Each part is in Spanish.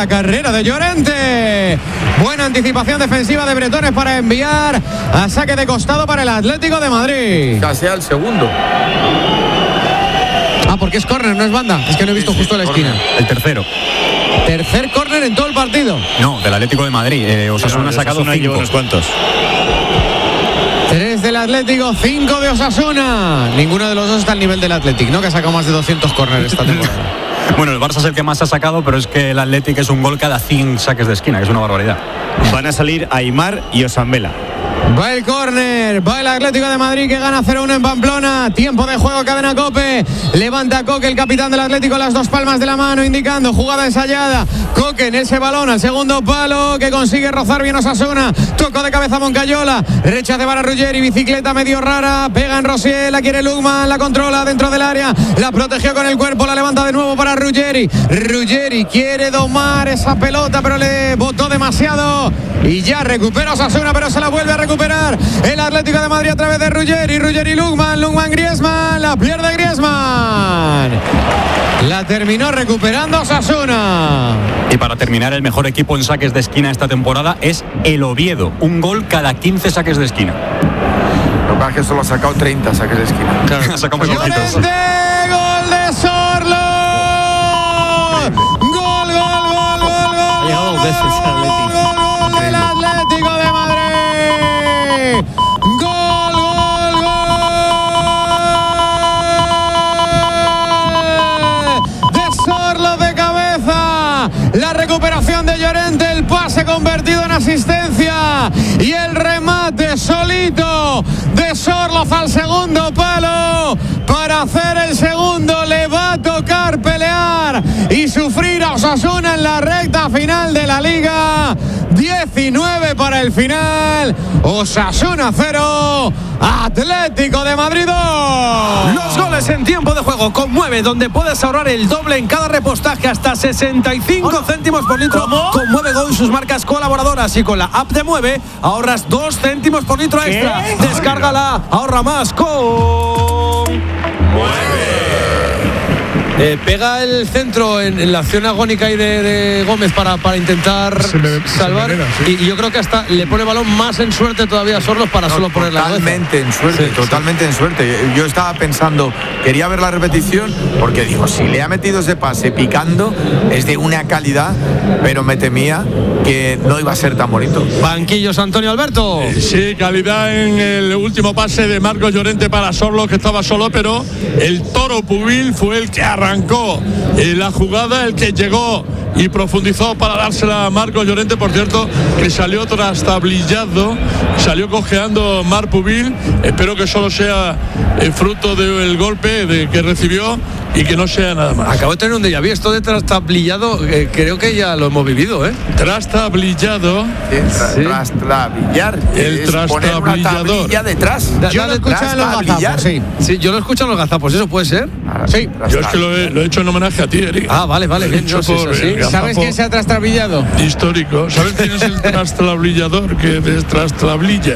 la carrera de Llorente. Buena anticipación defensiva de Bretones para enviar a saque de costado para el Atlético de Madrid. Casi al segundo. Porque es córner, no es banda. Es que no he visto justo la esquina. El tercero. Tercer córner en todo el partido. No, del Atlético de Madrid. Osasuna ha sacado 5. Unos cuantos. 3 del Atlético, 5 de Osasuna. Ninguno de los dos está al nivel del Atlético, ¿no? Que ha sacado más de 200 córneres esta temporada. Bueno, el Barça es el que más ha sacado, pero es que el Atlético es un gol cada 100 saques de esquina, que es una barbaridad. Van a salir Aimar y Osambela. Va el córner, va el Atlético de Madrid que gana 0-1 en Pamplona. Tiempo de juego, cadena COPE. Levanta Coque, el capitán del Atlético, las dos palmas de la mano, indicando jugada ensayada. Coque en ese balón al segundo palo, que consigue rozar bien Osasuna. Tocó de cabeza Moncayola, rechace para Ruggeri, bicicleta medio rara, pega en Rosier, la quiere Lugman, la controla dentro del área, la protegió con el cuerpo, la levanta de nuevo para Ruggeri. Ruggeri quiere domar esa pelota, pero le botó demasiado y ya recupera Osasuna, pero se la vuelve a recuperar el Atlético de Madrid a través de Ruggeri, Lugman Griezmann, la pierde Griezmann. La terminó recuperando Osasuna. Y para terminar, el mejor equipo en saques de esquina esta temporada es el Oviedo. Un gol cada 15 saques de esquina. Lo que pasa es que solo ha sacado 30 saques de esquina. Claro, ha sacado muy poquitos. Gol de Sorlo. Gol. Ha llegado 2 veces al Atlético. El Atlético de Madrid. La recuperación de Llorente, el pase convertido en asistencia y el remate solito de Sorloz al segundo palo para hacer el segundo. Le va a tocar pelear y sufrir a Osasuna en la recta final de la Liga. 19 para el final. Osasuna 0, Atlético de Madrid 2. Los goles en tiempo de juego con Mueve, donde puedes ahorrar el doble en cada repostaje, hasta 65 céntimos por litro. Con Mueve Go y sus marcas colaboradoras, y con la app de Mueve ahorras 2 céntimos por litro extra. Descárgala, ahorra más con Mueve. Pega el centro en la acción agónica ahí de Gómez para intentar salvar. Sí. Y yo creo que hasta le pone el balón más en suerte todavía a Sorloz para solo poner la cabeza. Totalmente en suerte. Yo estaba pensando, quería ver la repetición, porque digo, si le ha metido ese pase picando, es de una calidad, pero me temía que no iba a ser tan bonito. Banquillos, Antonio Alberto. Sí, calidad en el último pase de Marcos Llorente para Sorloz, que estaba solo, pero el Toro Pubil fue el que arrancó la jugada, el que llegó y profundizó para dársela a Marcos Llorente. Por cierto, que salió trastablillado, salió cojeando Marc Pubil. Espero que solo sea fruto del golpe que recibió y que no sea nada más. Acabo de tener un déjà vu, esto de trastablillado, creo que ya lo hemos vivido, ¿eh? Trastablillado. Trastabillar. El trastabillador. Detrás. Yo lo escucho en los gazapos, sí, yo lo escucho en los gazapos, ¿eso puede ser? Sí. Yo es que lo he hecho en homenaje a ti, Eric. Ah, vale, bien. No sé, así. ¿Sabes quién se ha trastrabillado? Histórico. ¿Sabes quién es el trastabillador que destrastablilla?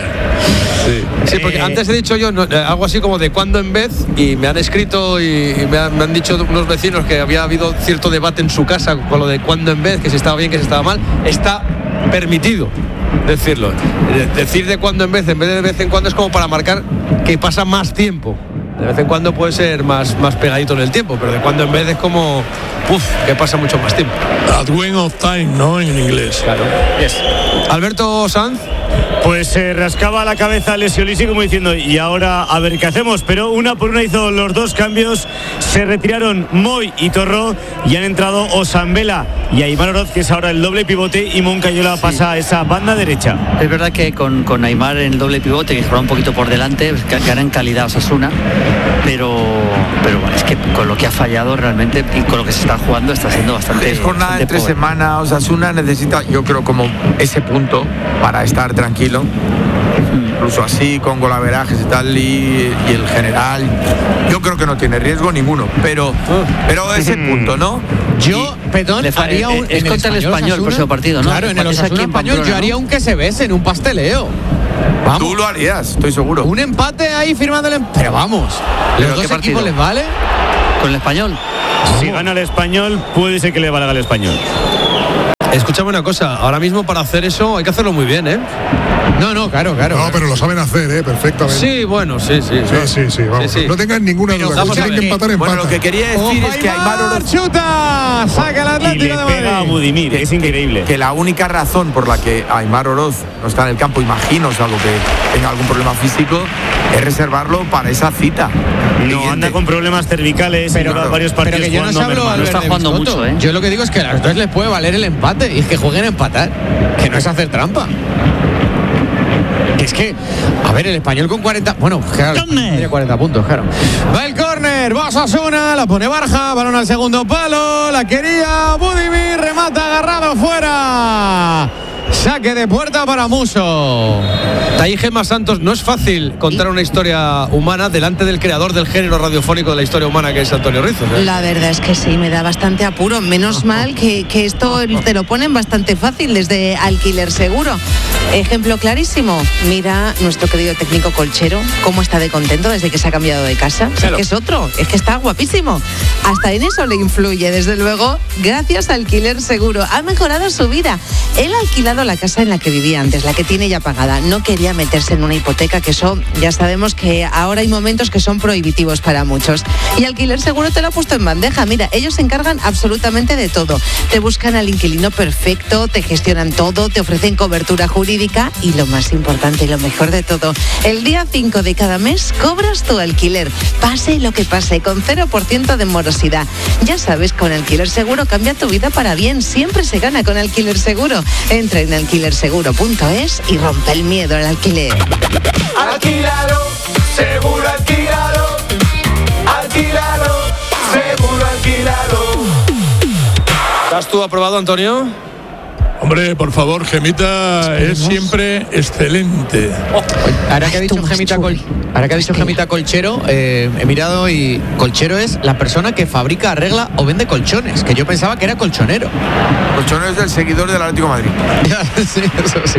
Sí, porque antes he dicho yo algo así como de cuando en vez, y me han escrito y me han dicho unos vecinos que había habido cierto debate en su casa con lo de cuando en vez, que si estaba bien, que si estaba mal. Está permitido decirlo. Decir de cuando en vez de vez en cuando, es como para marcar que pasa más tiempo. De vez en cuando puede ser más pegadito en el tiempo, pero de cuando en vez es como que pasa mucho más tiempo. At when of time, ¿no? En inglés. Claro. Yes. Alberto Sanz. Pues se rascaba la cabeza Lesiolisi como diciendo, y ahora a ver qué hacemos, pero una por una hizo los dos cambios. Se retiraron Moy y Torró y han entrado Osambela y Aimar Oroz, que es ahora el doble pivote, y Moncayola pasa a esa banda derecha. Es verdad que con Aimar en el doble pivote, que juega un poquito por delante, gana en calidad Osasuna, pero bueno, es que con lo que ha fallado realmente y con lo que se está jugando está siendo bastante. Es jornada entre semana. Osasuna necesita, yo creo, como ese punto para estar tranquilo. Incluso así, con golaverajes y tal, y el general, yo creo que no tiene riesgo ninguno, pero ese punto, ¿no? Yo, perdón, haría un... Es contra el Español el próximo partido, ¿no? Claro, en el Osasuna Español yo haría un que se besen, un pasteleo. Vamos. Tú lo harías, estoy seguro. Un empate ahí firmando pero vamos, ¿los dos equipos les vale? ¿Con el Español? Si gana el Español, puede ser que le valga el Español. Escúchame una cosa, ahora mismo para hacer eso hay que hacerlo muy bien, ¿eh? No, claro. No, pero lo saben hacer, perfectamente. Sí, bueno, sí. Vamos, Sí. No tengan ninguna duda. Si tienen que empatar, empatan. Bueno, lo que quería decir es que Aimar Oroz chuta, saca el Atlético y le de pega a Madrid. Budimir, es increíble. que la única razón por la que Aimar Oroz no está en el campo, imagino, salvo que tenga algún problema físico, es reservarlo para esa cita. No, anda con problemas cervicales, Pero- lleva varios Pero partidos que yo no jugando se hablo, mermado. está jugando Biscotto. mucho, ¿eh? Yo lo que digo es que a las dos les puede valer el empate y es que jueguen a empatar, que no es hacer trampa. Que es que, a ver, el Español con 40, bueno, claro, tiene 40 puntos, claro. Va el córner, va Osasuna, la pone Barja, balón al segundo palo, la quería Budimir, remata agarrado fuera. Saque de puerta para Muso. Ahí Gemma Santos, no es fácil contar una historia humana delante del creador del género radiofónico de la historia humana, que es Antonio Rizos, ¿eh? La verdad es que sí, me da bastante apuro. Menos mal que esto te lo ponen bastante fácil desde Alquiler Seguro. Ejemplo clarísimo. Mira nuestro querido técnico Colchero, cómo está de contento desde que se ha cambiado de casa. Es que es otro, es que está guapísimo. Hasta en eso le influye, desde luego, gracias a Alquiler Seguro. Ha mejorado su vida. Él ha alquilado la casa en la que vivía antes, la que tiene ya pagada. No quería meterse en una hipoteca, que eso ya sabemos que ahora hay momentos que son prohibitivos para muchos. Y Alquiler Seguro te lo ha puesto en bandeja. Mira, ellos se encargan absolutamente de todo. Te buscan al inquilino perfecto, te gestionan todo, te ofrecen cobertura jurídica y lo más importante y lo mejor de todo, el día 5 de cada mes cobras tu alquiler. Pase lo que pase, con 0% de morosidad. Ya sabes, con Alquiler Seguro cambia tu vida para bien. Siempre se gana con Alquiler Seguro. Entra en alquilerseguro.es y rompe el miedo al alquiler. Alquilalo, seguro alquilalo. Alquilalo, seguro alquilalo. ¿Estás tú aprobado, Antonio? Hombre, por favor, Gemita es siempre excelente. Ahora que ha dicho Gemita Colchero, he mirado y Colchero es la persona que fabrica, arregla o vende colchones, que yo pensaba que era colchonero. Colchonero es del seguidor del Atlético de Madrid. Sí, eso sí.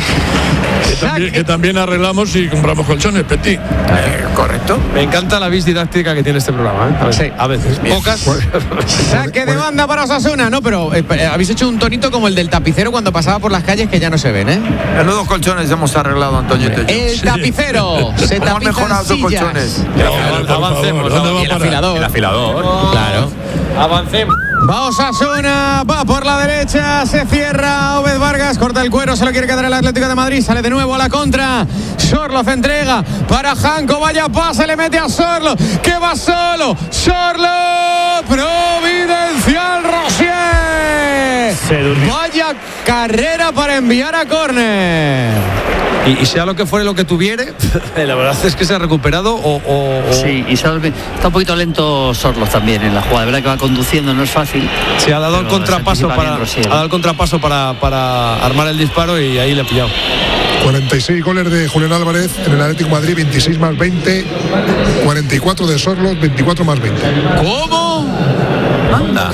Que también arreglamos y compramos colchones, Petit. Correcto. Me encanta la vis didáctica que tiene este programa, ¿eh? A veces. Pocas. Saque de banda para Osasuna. No, pero habéis hecho un tonito como el del tapicero cuando pasaba por las calles, que ya no se ven, ¿eh? Menudos colchones hemos arreglado, Antonio. El tapicero. Se ¿Cómo han mejorado tapizan esos sillas. colchones? Avancemos. ¿Dónde va Y a el parar? afilador. El afilador. Claro. Avancemos. Va Osasuna, va por la derecha, se cierra Obed Vargas, corta el cuero, se lo quiere quedar el Atlético de Madrid, sale de nuevo a la contra. Sorloz entrega para Janko, vaya pase, le mete a Sorloz, que va solo. Sorloz, providencial Rosier. Se durmió. Vaya carrera para enviar a córner. Y sea lo que fuere lo que tuviere, la verdad es que se ha recuperado o... Sí, y está un poquito lento Sorloz también en la jugada. De verdad que va conduciendo, no es fácil. Se ha dado el Pero contrapaso se anticipa bien Rosier. para armar el disparo y ahí le ha pillado. 46 goles de Julián Álvarez en el Atlético de Madrid, 26 más 20, 44 de Sorloz, 24 más 20. ¿Cómo? Anda.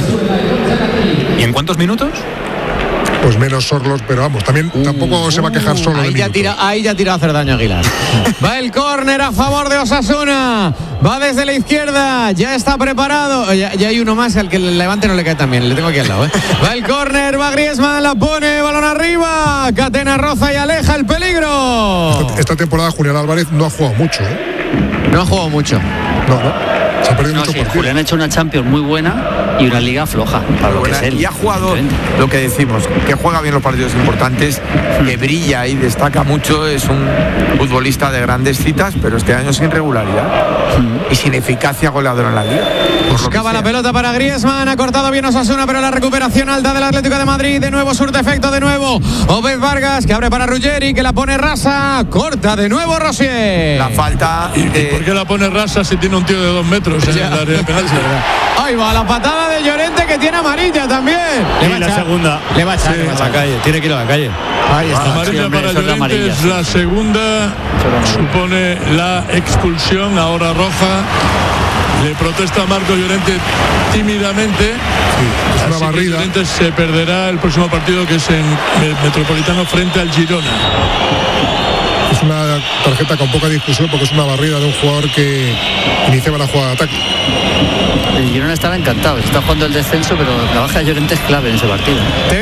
¿Y en cuántos minutos? Pues menos Sorloz, pero vamos, también tampoco se va a quejar solo de Ahí ya tira a hacer daño Aguilar. Va el córner a favor de Osasuna. Va desde la izquierda. Ya está preparado. Ya hay uno más, al que el levante no le cae tan bien. Le tengo aquí al lado, ¿eh? Va el córner, va Griezmann, la pone, balón arriba. Catena roza y aleja el peligro. Esta temporada Julián Álvarez no ha jugado mucho, ¿eh? No ha jugado mucho. No. Se ha perdido No, mucho sí, partido. Julián ha hecho una Champions muy buena y una liga floja para lo que es él. Y ha jugado lo que decimos, que juega bien los partidos importantes, que brilla y destaca mucho, es un futbolista de grandes citas, pero este año sin regularidad y sin eficacia goleadora en la liga. Buscaba la pelota para Griezmann, ha cortado bien Osasuna, pero la recuperación alta del Atlético de Madrid, de nuevo surte efecto, de nuevo Obed Vargas, que abre para Ruggeri, que la pone rasa, corta de nuevo Rosier. La falta ¿Y por qué la pone rasa si tiene un tío de 2 metros en el área penal? Ahí va la patada de Llorente, que tiene amarilla también. Y la segunda. Le va a echar, Sí, le va a a la echar. calle, tiene que ir a la calle. Ahí está. Amarilla hombre, para eso es la Llorente, amarilla, es sí. la segunda, supone la expulsión, ahora roja. Le protesta a Marco Llorente tímidamente. es una Así que barrida. Llorente se perderá el próximo partido, que es en Metropolitano frente al Girona. Es una tarjeta con poca discusión porque es una barrida de un jugador que iniciaba la jugada de ataque. El Girona estaba encantado, está jugando el descenso, pero la baja de Llorente es clave en ese partido. Te voy a decir una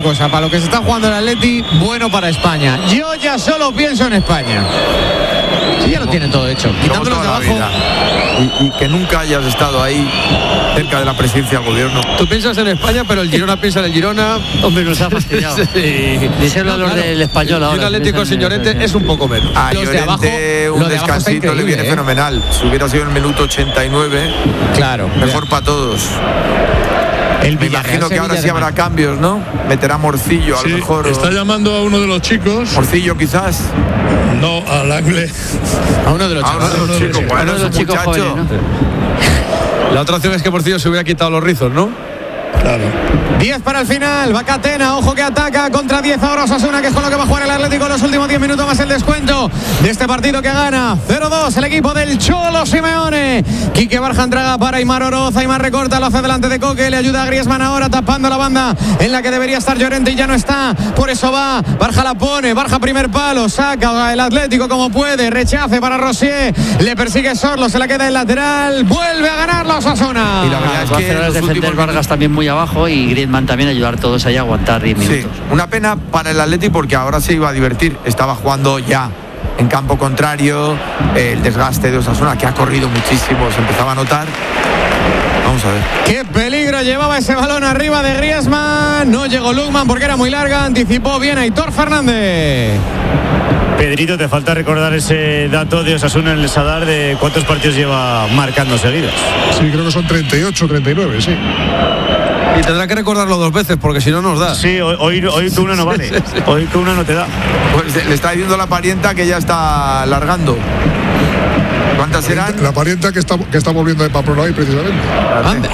cosa, para lo que se está jugando el Atleti, bueno para España. Yo ya solo pienso en España. Sí, ya lo tienen todo hecho. Quitándolos de abajo. Y que nunca hayas estado ahí cerca de la presidencia del gobierno. Tú piensas en España, pero el Girona piensa en el Girona. Hombre, nos ha fastidiado. Sí. Díselo a los del Español ahora. Y un Atlético sin Llorente es un poco menos. A Los de Llorente abajo, un lo de abajo está descansito le viene increíble, fenomenal. Si hubiera sido el minuto 89, Claro. mejor para todos. El Me imagino que ahora sí Sevilla habrá de cambios, ¿no? Meterá Morcillo a Sí, lo mejor. está llamando a uno de los chicos. Morcillo quizás. No, al Angle. A uno de los A uno de los chicos. Bueno, Uno de los es un chicos muchacho. jóvenes, ¿no? La otra opción es que Porcillo se hubiera quitado los rizos, ¿no? Claro. 10 para el final, va Catena, ojo que ataca contra 10 ahora Osasuna, que es con lo que va a jugar el Atlético en los últimos 10 minutos más el descuento de este partido que gana 0-2 el equipo del Cholo Simeone. Quique Barja entrega para Aimar Oroz, Aimar recorta, lo hace delante de Coque, le ayuda a Griezmann ahora tapando la banda en la que debería estar Llorente y ya no está, por eso va, Barja la pone, Barja primer palo, saca el Atlético como puede, rechace para Rosier, le persigue Sorlo, se la queda el lateral, vuelve a ganar la Osasuna. Y la verdad es Va a que hacer en ahora los defender últimos Vargas también muy abajo y Griezmann también ayudar todos ahí a aguantar 10 Sí, minutos. una pena para el Atleti porque ahora se iba a divertir. Estaba jugando ya en campo contrario, el desgaste de Osasuna, que ha corrido muchísimo, se empezaba a notar. Vamos a ver. Qué peligro llevaba ese balón arriba de Griezmann. No llegó Lukman porque era muy larga. Anticipó bien Aitor Fernández. Pedrito, te falta recordar ese dato de Osasuna en el Sadar de cuántos partidos lleva marcando seguidos. Sí, creo que son 38, 39, sí. Y tendrá que recordarlo 2 veces porque si no nos da. Sí, hoy que una no vale. Hoy que una no te da. Pues le está diciendo la parienta que ya está largando. ¿Cuántas serán? La parienta que está volviendo de Pamplona hoy, precisamente. Anda.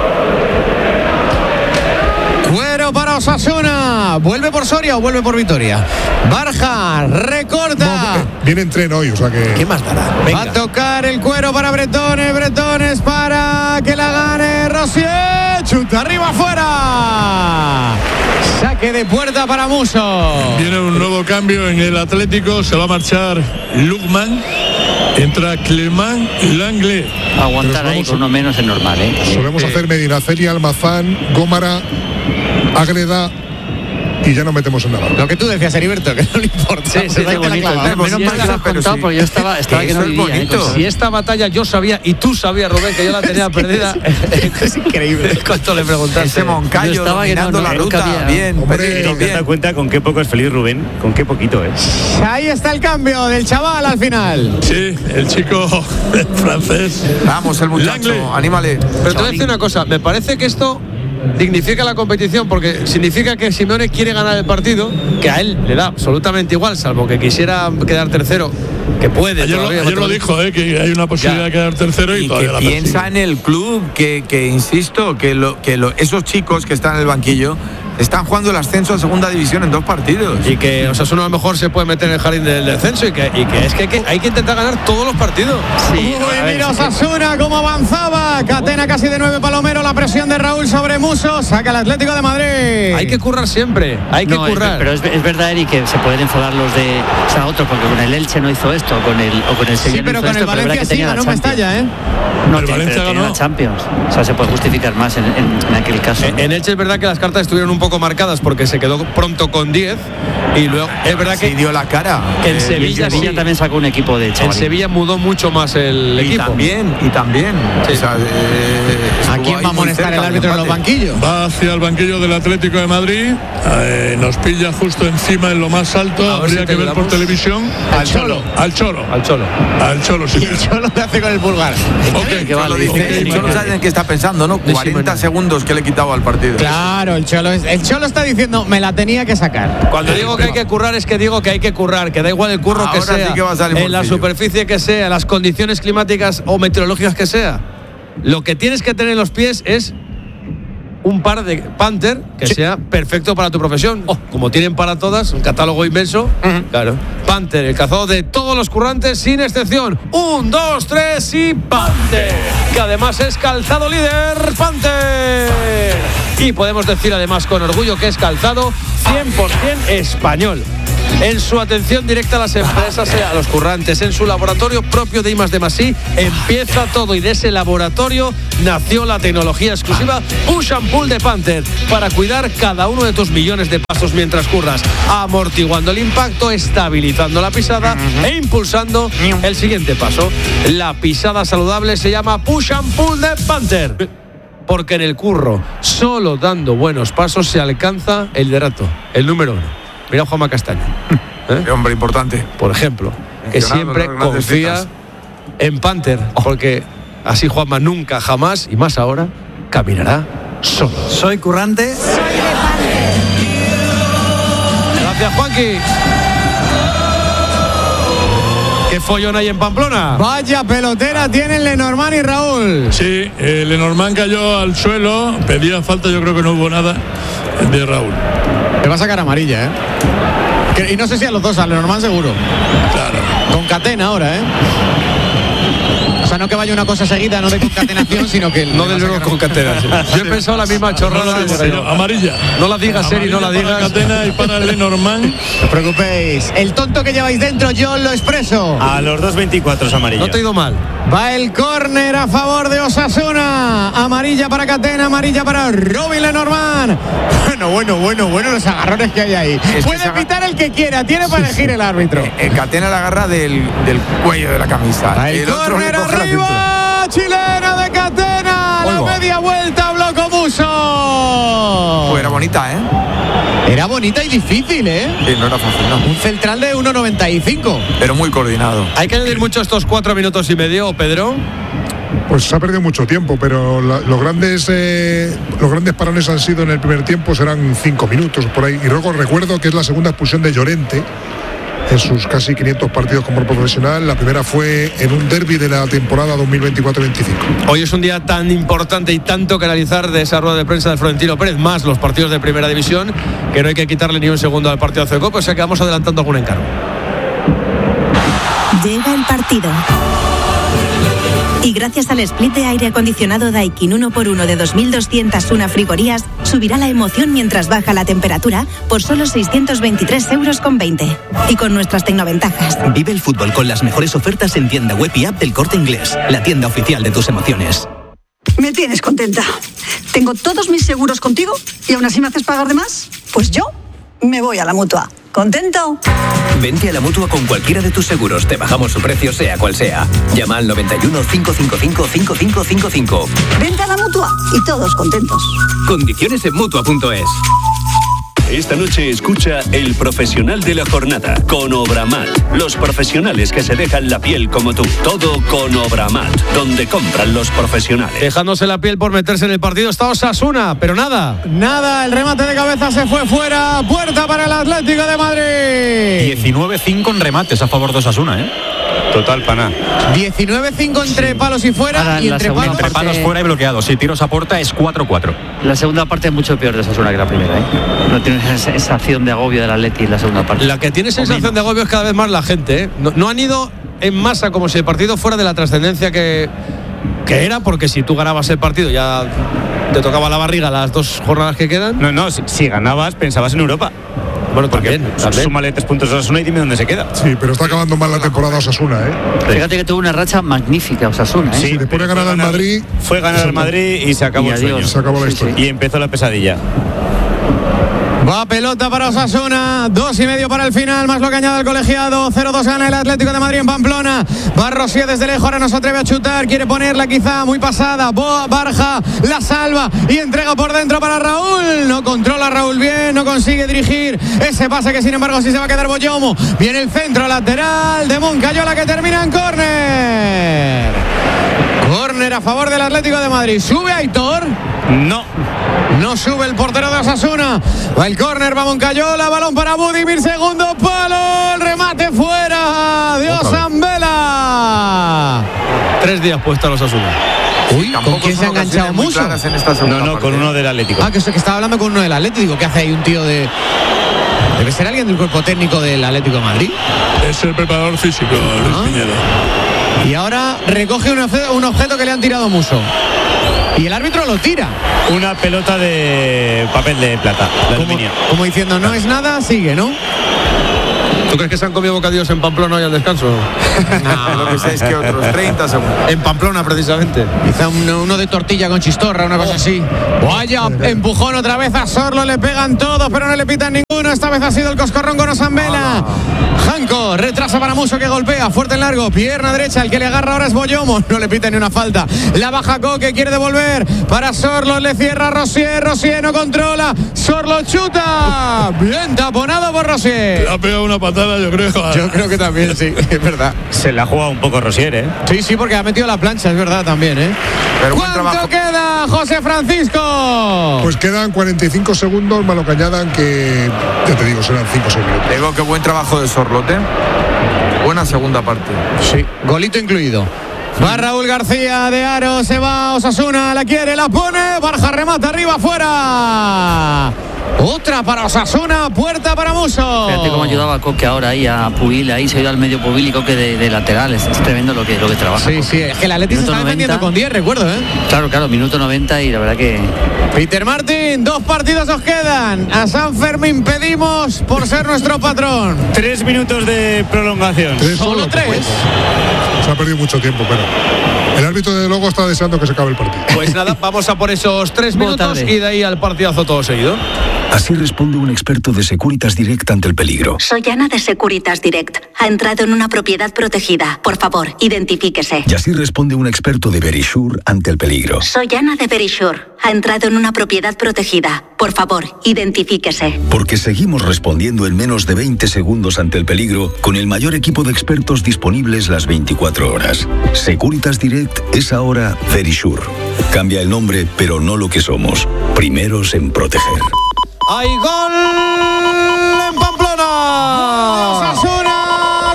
Cuero para Osasuna. ¿Vuelve por Soria o vuelve por Vitoria? Barja, recorta. Viene en tren hoy, o sea que... ¿Qué más dará? Va a tocar el cuero para Bretones. Bretones para que la gane Rosier. Chuta arriba afuera. Saque de puerta para Muso. Viene un nuevo cambio en el Atlético. Se va a marchar Lukman. Entra Clement Langlais. Aguantar ahí con uno menos es normal, ¿eh? Solemos hacer Medinaceli, Almazán, Gómara, Ágreda y ya no metemos en nada. Lo que tú decías, Heriberto, que no le importa. Sí, sí, qué bonito. Menos mal que lo has contado porque yo estaba que no vivía, ¿eh? Si esta batalla yo sabía y tú sabías, Rubén, que yo la tenía perdida. Es increíble. ¿Cuánto le preguntaste? Ese Moncayo Yo estaba que dominando no la ruta. cabía. Bien, Hombre, Pedrito, ¿Te bien. das cuenta con qué poco es feliz Rubén? Con qué poquito es. Ahí está el cambio del chaval al final. Sí, el chico francés. Vamos, el muchacho, Langlais. anímale. Pero te voy a decir una cosa, me parece que esto dignifica la competición porque significa que Simeone quiere ganar el partido, que a él le da absolutamente igual, salvo que quisiera quedar tercero, que puede. Ayer todavía, lo dijo, que hay una posibilidad de quedar tercero y Y todavía que la piensa persigue. en el club, que insisto, esos chicos que están en el banquillo están jugando el ascenso a segunda división en 2 partidos. Y que Osasuna a lo mejor se puede meter en el jardín del descenso y que hay que intentar ganar todos los partidos. Sí, Uy, a ver, mira sí. Osasuna cómo avanzaba. Catena casi de 9 Palomero. La presión de Raúl sobre Muso. Saca el Atlético de Madrid. Hay que currar siempre, hay que No, currar. pero es verdad, Eric, que se pueden enfadar los de otros, porque con el Elche no hizo esto, con el Sí, Sevilla pero no con hizo el esto, pero es verdad Valencia que sí tenía ganó la Champions. Mestalla, ¿eh? No, El pero Valencia tenía ganó. la Champions. O sea, se puede justificar más en aquel caso. En Elche es verdad que las cartas estuvieron un poco marcadas porque se quedó pronto con 10 y luego es verdad Sí que dio la cara. que en Y Sevilla el Sevilla sí. también sacó un equipo de En chavalín. Sevilla mudó mucho más el Y equipo. también. Sí. O sea, ¿A estuvo quién ahí va a muy amonestar cerca el del árbitro en los empate. banquillos? Va hacia el banquillo del Atlético de Madrid. Nos pilla justo encima en lo más alto. A ver Habría si que ver por tengamos. televisión. Al Cholo. Al Cholo. Al Cholo. Al Cholo, sí. Y el Cholo le hace con el pulgar. Ok, que vale, Lo dice, dice, Cholo sabe en qué está pensando, ¿no? 40 segundos que le he quitado al partido. Claro, el Cholo está diciendo, me la tenía que sacar. Cuando digo que hay que currar es que digo que hay que currar, que da igual el curro que Ahora sea, sí que va a salir en la Morcillo. superficie que sea, las condiciones climáticas o meteorológicas que sea. Lo que tienes que tener en los pies es un par de Panther que sea perfecto para tu profesión. Como tienen para todas, un catálogo inmenso. Claro. Panther, el calzado de todos los currantes sin excepción. 1, 2, 3 y Panther. Que además es calzado líder Panther. Y podemos decir además con orgullo que es calzado 100% español. en su atención directa a las empresas, a los currantes, en su laboratorio propio de I+D+I, empieza todo, y de ese laboratorio nació la tecnología exclusiva Push and Pull de Panther para cuidar cada uno de tus millones de pasos mientras curras, amortiguando el impacto, estabilizando la pisada e impulsando el siguiente paso. La pisada saludable se llama Push and Pull de Panther, porque en el curro, solo dando buenos pasos se alcanza el liderato, el número 1. Mira a Juanma Castaño, hombre importante, por ejemplo, que siempre confía en Panther, porque así Juanma nunca, jamás, y más ahora, caminará solo. Soy currante. Gracias, Juanqui. ¿Qué follón hay en Pamplona? Vaya pelotera tienen Lenormand y Raúl. Sí, Lenormand cayó al suelo, pedía falta, yo creo que no hubo nada de Raúl. Le va a sacar amarilla, y no sé si a los dos, a Lenormand seguro. Claro. Con catena ahora, O sea, no que vaya una cosa seguida, no de concatenación, sino que... No del luego concatenación. Yo he pensado la misma chorrada. Amarilla. No la digas, Seri, no la digas. Para Catena y para Lenormand. No os preocupéis. El tonto que lleváis dentro, yo lo expreso. A los 2.24 amarilla. No te he ido mal. Va el córner a favor de Osasuna. Amarilla para Catena, amarilla para Robin Lenormand. Bueno, los agarrones que hay ahí. Puede pitar el que quiera, tiene para elegir el árbitro. Catena la agarra del cuello de la camisa. El córner arriba, chilena de Catena. La media vuelta, Bloco Muso. Pues era bonita, Era bonita y difícil, Sí, no era fácil, no. Un central de 1,95. Pero muy coordinado. Hay que añadir mucho estos 4 minutos y medio, Pedro. Pues se ha perdido mucho tiempo, pero los grandes parones han sido en el primer tiempo, serán 5 minutos por ahí. Y luego recuerdo que es la segunda expulsión de Llorente en sus casi 500 partidos como profesional. La primera fue en un derbi de la temporada 2024-25. Hoy es un día tan importante y tanto que analizar de esa rueda de prensa de Florentino Pérez, más los partidos de primera división, que no hay que quitarle ni un segundo al partido de Cecopa, o sea que vamos adelantando algún encargo. Llega el partido. Y gracias al split de aire acondicionado Daikin 1x1 de 2.201 frigorías, subirá la emoción mientras baja la temperatura por solo 623,20 €. Y con nuestras tecnoventajas. Vive el fútbol con las mejores ofertas en tienda web y app del Corte Inglés, la tienda oficial de tus emociones. Me tienes contenta. Tengo todos mis seguros contigo y aún así me haces pagar de más. Pues yo me voy a la Mutua. ¿Contento? Vente a la Mutua con cualquiera de tus seguros. Te bajamos su precio, sea cual sea. Llama al 91 555 5555. Vente a la Mutua y todos contentos. Condiciones en Mutua.es. Esta noche escucha El Profesional de la Jornada con Obramat. Los profesionales que se dejan la piel como tú. Todo con Obramat, donde compran los profesionales. Dejándose la piel por meterse en el partido está Osasuna, pero nada. Nada, el remate de cabeza se fue fuera. Puerta para el Atlético de Madrid. 19-5 en remates a favor de Osasuna, Total, pana. 19-5 entre palos y fuera. Ahora, y entre palos fuera y bloqueados. Si tiros a puerta es 4-4. La segunda parte es mucho peor de Osasuna que la primera, No tiene esa sensación de agobio del Atleti en la segunda parte. La que tiene sensación de agobio es cada vez más la gente, No han ido en masa como si el partido fuera de la trascendencia que era, porque si tú ganabas el partido ya te tocaba la barriga las 2 jornadas que quedan. No, si ganabas pensabas en Europa. Bueno, también. Súmale 3 puntos a Osasuna y dime dónde se queda. Sí, pero está acabando mal la temporada Osasuna, Fíjate que tuvo una racha magnífica Osasuna, Sí, después de ganar al Madrid. Fue ganar al Madrid y se acabó el sueño. Se acabó la historia. Y empezó la pesadilla. Va pelota para Osasuna, 2,5 para el final, más lo que añade el colegiado. 0-2 gana el Atlético de Madrid en Pamplona. Va Rosier desde lejos, ahora no se atreve a chutar, quiere ponerla quizá muy pasada. Barja la salva y entrega por dentro para Raúl. No controla Raúl bien, no consigue dirigir ese pase que sin embargo sí se va a quedar Boyomo. Viene el centro lateral de Moncayola que termina en córner. Córner a favor del Atlético de Madrid. ¿Sube Aitor? No sube el portero de Osasuna. Va el córner, va Moncayola, balón para Budimir, segundo palo, el remate fuera de Osambela. 3 días puesta los Osasuna. Uy, ¿con quién se ha enganchado Muso? No, con uno del Atlético. Que estaba hablando con uno del Atlético. ¿Qué hace ahí un tío de...? Debe ser alguien del cuerpo técnico del Atlético de Madrid. Es el preparador físico, Luis Piñero. Y ahora recoge un objeto que le han tirado Muso. Y el árbitro lo tira. Una pelota de papel de plata, de aluminio. Como diciendo, no es nada, sigue, ¿no? ¿Tú crees que se han comido bocadillos en Pamplona hoy al descanso? No, lo que sé es que otros 30 segundos. En Pamplona, precisamente. Quizá uno de tortilla con chistorra, una cosa así. Vaya empujón otra vez a Sorlo, le pegan todos, pero no le pitan ninguno. Esta vez ha sido el coscorrón con Osambela. Janko retrasa para Muso, que golpea fuerte en largo, pierna derecha, el que le agarra ahora es Boyomo, no le pita ni una falta. La baja Coque, quiere devolver para Sorlo, le cierra Rosier no controla, Sorlo chuta, bien taponado por Rosier. Le ha pegado una patada, yo creo. Yo creo que también, sí, es verdad. Se la ha jugado un poco Rosier, ¿eh? Sí, porque ha metido la plancha, es verdad también, ¿eh? Pero ¿Cuánto queda, José Francisco? Pues quedan 45 segundos, malo que añadan, que ya te digo, serán 5 o 6 minutos. Digo que buen trabajo de Sorlote. Buena segunda parte. Sí, golito incluido. Va Raúl García de Aro, se va Osasuna, la quiere, la pone, Barja remata arriba, afuera. Otra para Osasuna, puerta para Muso. Fíjate cómo ayudaba a Coque ahora ahí, a Pubil, ahí se ha ido al medio Pubil y Coque de lateral. Es tremendo lo que trabaja. Sí, es que el Atleti se está defendiendo con 10, recuerdo, ¿eh? Claro, minuto 90 y la verdad que... Peter Martín, 2 partidos os quedan. A San Fermín pedimos por ser nuestro patrón. 3 minutos de prolongación. Solo 3. Se ha perdido mucho tiempo, pero el árbitro de Logo está deseando que se acabe el partido. Pues nada, vamos a por esos 3 minutos y de ahí al partidazo todo seguido. Así responde un experto de Securitas Direct ante el peligro. Soy Ana de Securitas Direct. Ha entrado en una propiedad protegida. Por favor, identifíquese. Y así responde un experto de Verisure ante el peligro. Soy Ana de Verisure. Ha entrado en una propiedad protegida. Por favor, identifíquese. Porque seguimos respondiendo en menos de 20 segundos ante el peligro con el mayor equipo de expertos disponibles las 24 horas. Securitas Direct es ahora Verisure. Cambia el nombre, pero no lo que somos. Primeros en proteger. ¡Hay gol en Pamplona! ¡Osasuna!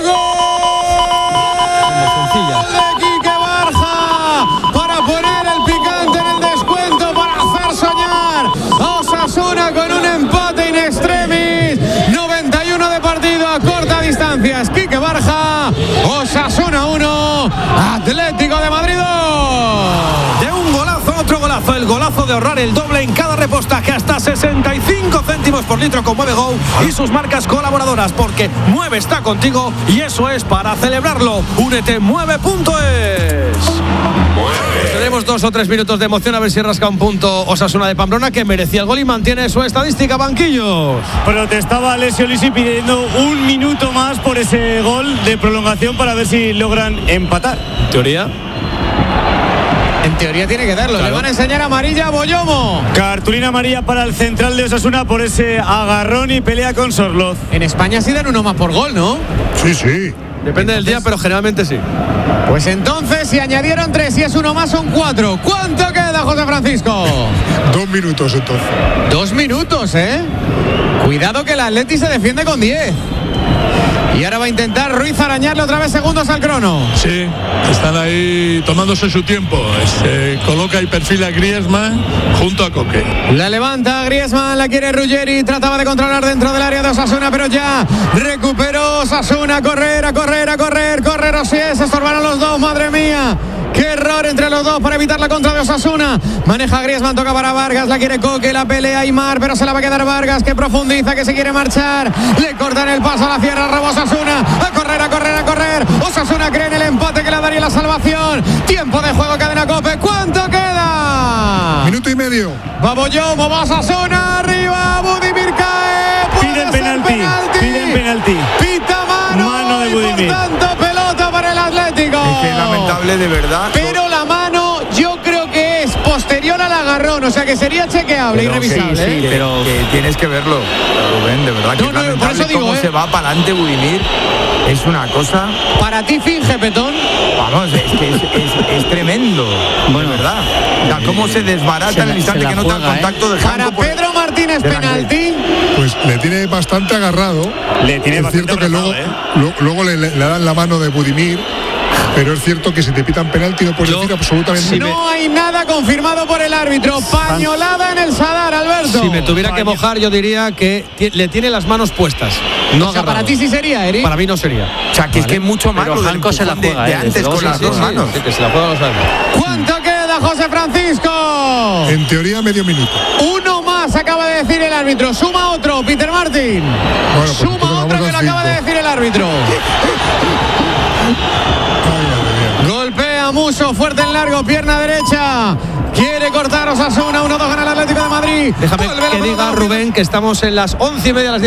¡Gol! Sencilla. De Quique Barja para poner el picante en el descuento, para hacer soñar a Osasuna con un empate in extremis. 91 de partido a corta distancia. Es Quique Barja. Osasuna 1, Atlético de Madrid 2. De un golazo, otro golazo. El golazo de ahorrar el doble en cada repostaje, hasta 65 céntimos por litro con Mueve Go y sus marcas colaboradoras, porque Mueve está contigo y eso es para celebrarlo. Únete, mueve.es. Pues tenemos 2 o 3 minutos de emoción, a ver si rasca un punto Osasuna de Pamplona, que merecía el gol y mantiene su estadística. Banquillos. Protestaba Alessio Lisi pidiendo 1 minuto más por ese gol de prolongación para ver si logran empatar. Teoría. En teoría tiene que darlo. Claro. Le van a enseñar amarilla a Boyomo. Cartulina amarilla para el central de Osasuna por ese agarrón y pelea con Sorloz. En España sí dan uno más por gol, ¿no? Sí. Depende del día, pero generalmente sí. Pues entonces, si añadieron 3 y es uno más, son 4. ¿Cuánto queda, José Francisco? 2 minutos entonces. 2 minutos, ¿eh? Cuidado que el Atleti se defiende con 10. Y ahora va a intentar Ruiz arañarle otra vez segundos al crono. Sí, están ahí tomándose su tiempo. Se coloca y perfila a Griezmann junto a Coque. La levanta Griezmann, la quiere Ruggeri, trataba de controlar dentro del área de Osasuna, pero ya recuperó Osasuna, a correr, corre Rosier, se estorbaron los dos, madre mía. Qué error entre los dos para evitar la contra de Osasuna. Maneja Griezmann, toca para Vargas, la quiere Coque, la pelea Aimar, pero se la va a quedar Vargas, que profundiza, que se quiere marchar. Le cortan el paso a la sierra, roba Osasuna. A correr. Osasuna cree en el empate que le daría la salvación. Tiempo de juego, cadena COPE. ¿Cuánto queda? Minuto y medio. Va Boyomo, va Osasuna, arriba, Budimir cae. Piden penalti. Pita mano de Budimir. Por tanto, pelota para el Atlético. Es que es lamentable, de verdad. Pero la mano yo creo que es posterior al agarrón, o sea que sería chequeable y revisable. Sí, pero que tienes que verlo, Rubén, de verdad. Que es lamentable por eso digo, cómo se va para adelante Budimir. Es una cosa. Para ti finge, Petón. Vamos, es que es tremendo. Bueno, de verdad. O sea, cómo se desbarata en el instante que no te da contacto de Para Pedro Martínez, penalti. Pues le tiene bastante agarrado. Es cierto que luego le dan la mano de Budimir. Pero es cierto que si te pitan penalti no puedes decir absolutamente nada. No hay nada confirmado por el árbitro. Pañolada en el Sadar, Alberto. Si me tuviera que mojar, yo diría que le tiene las manos puestas. No, o sea, para ti sí sería, Eric. Para mí no sería. O sea, que es que es mucho más. Pero Janko se la juega de antes con las dos manos. Sí, que se la juega los años. ¿Cuánto queda, José Francisco? En teoría, medio minuto. Uno más, acaba de decir el árbitro. Suma otro, Peter Martin. Bueno, pues suma otro que la acaba de decir el árbitro. Golpea Muso, fuerte en largo, pierna derecha. Quiere cortar Osasuna, 1-2 gana el Atlético de Madrid. Déjame que diga Rubén que estamos en las 11:30 de las 10.